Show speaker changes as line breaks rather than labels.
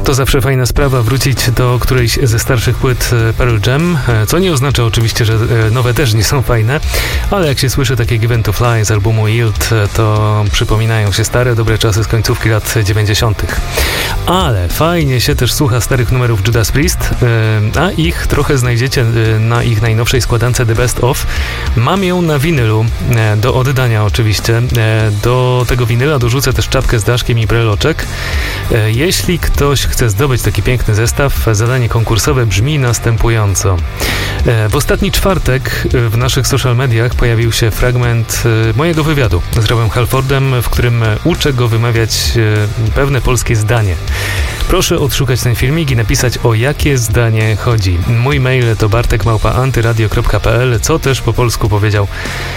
To zawsze fajna sprawa wrócić do którejś ze starszych płyt Pearl Jam, co nie oznacza oczywiście, że nowe też nie są fajne, ale jak się słyszy takie Given to Fly z albumu Yield, to przypominają się stare, dobre czasy z końcówki lat 90. Ale fajnie się też słucha starych numerów Judas Priest, a ich trochę znajdziecie na ich najnowszej składance The Best Of. Mam ją na winylu, do oddania oczywiście. Do tego winyla dorzucę też czapkę z daszkiem i breloczek. Jeśli ktoś chce zdobyć taki piękny zestaw, zadanie konkursowe brzmi następująco. W ostatni czwartek w naszych social mediach pojawił się fragment mojego wywiadu z Robem Halfordem, w którym uczę go wymawiać pewne polskie zdanie. Proszę odszukać ten filmik i napisać, o jakie zdanie chodzi. Mój mail to bartek@antyradio.pl, co też po polsku powiedział